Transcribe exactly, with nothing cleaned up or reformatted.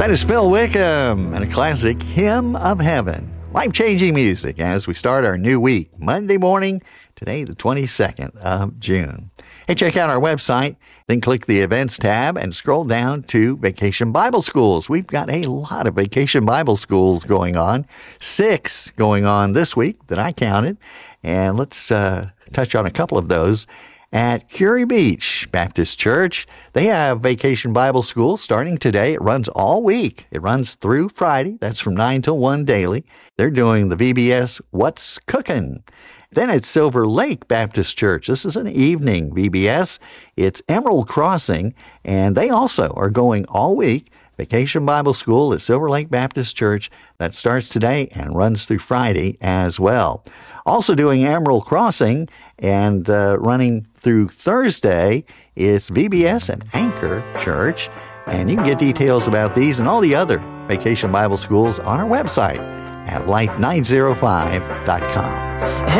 That is Phil Wickham and a classic Hymn of Heaven. Life-changing music as we start our new week, Monday morning, today the twenty-second of June. Hey, check out our website, then click the Events tab and scroll down to Vacation Bible Schools. We've got a lot of Vacation Bible Schools going on, six going on this week that I counted, and let's uh, touch on a couple of those. At Curie Beach Baptist Church, they have Vacation Bible School starting today. It runs all week. It runs through Friday. That's from nine till one daily. They're doing the V B S What's Cookin'. Then at Silver Lake Baptist Church, this is an evening V B S. It's Emerald Crossing, and they also are going all week. Vacation Bible School at Silver Lake Baptist Church. That starts today and runs through Friday as well. Also doing Emerald Crossing and uh, running through Thursday is V B S at Anchor Church. And you can get details about these and all the other Vacation Bible Schools on our website at life nine oh five dot com.